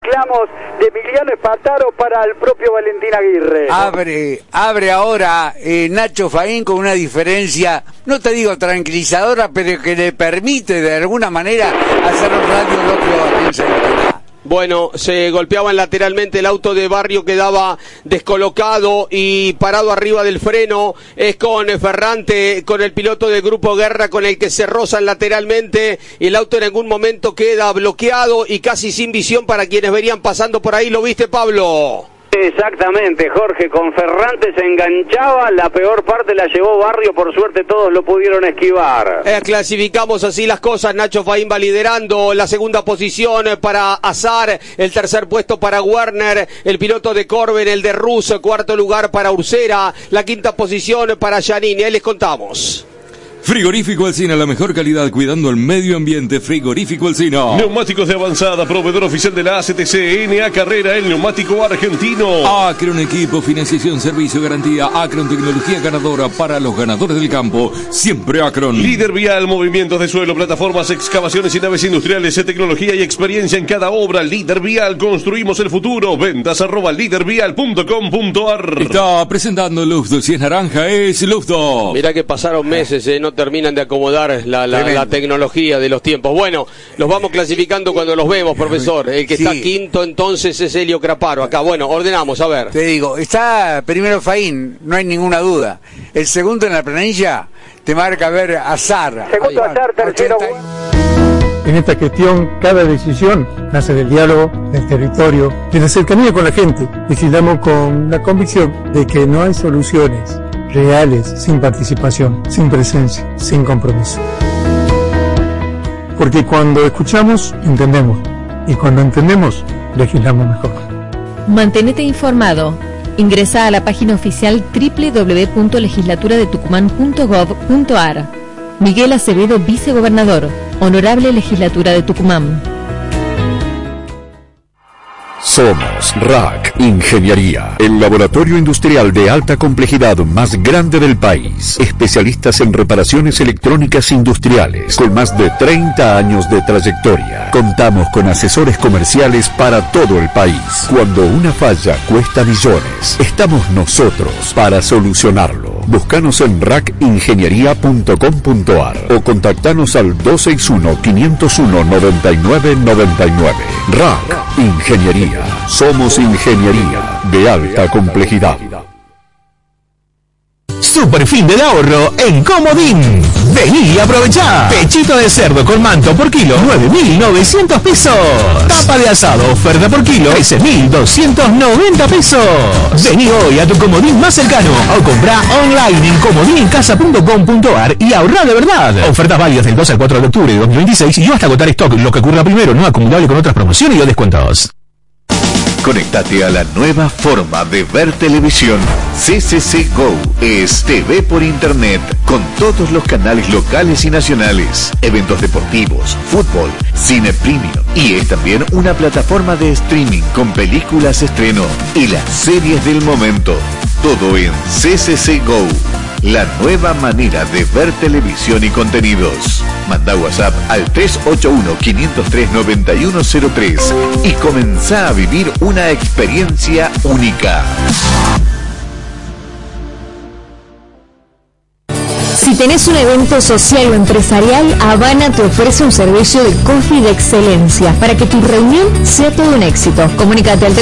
reclamos de Emiliano Espataro para el propio Valentín Aguirre. Abre ahora Nacho Faín con una diferencia, no te digo tranquilizadora, pero que le permite de alguna manera hacer un radio lo que piensa el tema. Bueno, se golpeaban lateralmente, el auto de Barrio quedaba descolocado y parado arriba del freno. Es con Ferrante, con el piloto del Grupo Guerra, con el que se rozan lateralmente. Y el auto en algún momento queda bloqueado y casi sin visión para quienes venían pasando por ahí. ¿Lo viste, Pablo? Exactamente, Jorge, con Ferrante se enganchaba, la peor parte la llevó Barrio, por suerte todos lo pudieron esquivar. Clasificamos así las cosas, Nacho Faín va liderando la segunda posición para Azar, el tercer puesto para Werner, el piloto de Corben, el de Rus, cuarto lugar para Ursera, la quinta posición para Giannini, ahí les contamos. Frigorífico Alsina, la mejor calidad cuidando el medio ambiente. Frigorífico Alsina. Neumáticos de avanzada, proveedor oficial de la ACTC, NA Carrera, el neumático argentino. Acron Equipo, financiación, servicio, garantía. Acron Tecnología ganadora para los ganadores del campo. Siempre Acron. Líder Vial, movimientos de suelo, plataformas, excavaciones y naves industriales, tecnología y experiencia en cada obra. Líder Vial, construimos el futuro. Ventas @lidervial.com.ar. Está presentando Lufto. Si es naranja, es Lufto. Mirá que pasaron meses, no terminan de acomodar la tecnología de los tiempos. Bueno, los vamos clasificando cuando los vemos, profesor. El que está quinto entonces es Helio Craparo. Acá, bueno, ordenamos, a ver. Te digo, está primero Faín, no hay ninguna duda. El segundo en la planilla te marca Azar. Segundo Azar, tercero. En esta gestión, cada decisión nace del diálogo, del territorio, de la cercanía con la gente. Decidamos con la convicción de que no hay soluciones reales sin participación, sin presencia, sin compromiso. Porque cuando escuchamos, entendemos. Y cuando entendemos, legislamos mejor. Mantenete informado. Ingresa a la página oficial www.legislaturadetucumán.gov.ar. Miguel Acevedo, vicegobernador. Honorable Legislatura de Tucumán. Somos RAC Ingeniería, el laboratorio industrial de alta complejidad más grande del país. Especialistas en reparaciones electrónicas industriales, con más de 30 años de trayectoria. Contamos con asesores comerciales para todo el país. Cuando una falla cuesta millones, estamos nosotros para solucionarlo. Búscanos en racingeniería.com.ar o contactanos al 261-501-9999. RAC Ingeniería. Somos ingeniería de alta complejidad. Super fin del ahorro en Comodín. Vení y aprovechá. Pechito de cerdo con manto por kilo, 9.900 pesos. Tapa de asado, oferta por kilo, 13.290 pesos. Vení hoy a tu Comodín más cercano o comprá online en comodinencasa.com.ar y ahorrá de verdad. Ofertas válidas del 2 al 4 de octubre de 2026 y hasta agotar stock, lo que ocurra primero, no acumulable con otras promociones y o descuentos. Conéctate a la nueva forma de ver televisión. CCC Go es TV por internet con todos los canales locales y nacionales, eventos deportivos, fútbol, cine premium y es también una plataforma de streaming con películas estreno y las series del momento. Todo en CCC Go. La nueva manera de ver televisión y contenidos. Manda WhatsApp al 381-503-9103 y comenzá a vivir una experiencia única. Si tenés un evento social o empresarial, Habana te ofrece un servicio de coffee de excelencia para que tu reunión sea todo un éxito. Comunícate al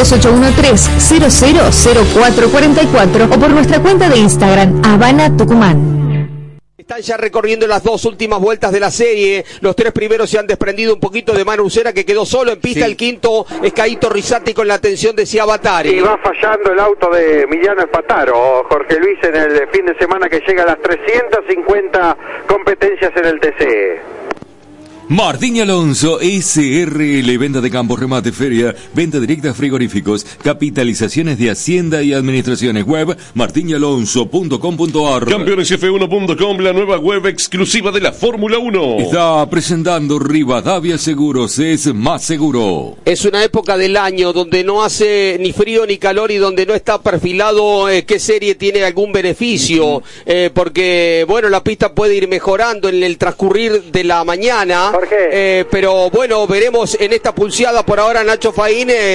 3813-000444 o por nuestra cuenta de Instagram, Habana Tucumán. Están ya recorriendo las dos últimas vueltas de la serie. Los tres primeros se han desprendido un poquito de Manu Ursera, que quedó solo en pista. El quinto es Caíto Rizzati con la atención de Ciabatari. Y va fallando el auto de Emiliano Espataro, Jorge Luis, en el fin de semana que llega a las 350 competencias en el TC. Martín Alonso, SRL, venta de campos, remate, feria, venta directa, frigoríficos, capitalizaciones de Hacienda y administraciones. Web martinalonso.com.ar. Campeonesf1.com, la nueva web exclusiva de la Fórmula 1. Está presentando Rivadavia Seguros, es más seguro. Es una época del año donde no hace ni frío ni calor y donde no está perfilado qué serie tiene algún beneficio, porque bueno, la pista puede ir mejorando en el transcurrir de la mañana. ¿Por qué? Pero bueno, veremos en esta pulseada por ahora Nacho Faín.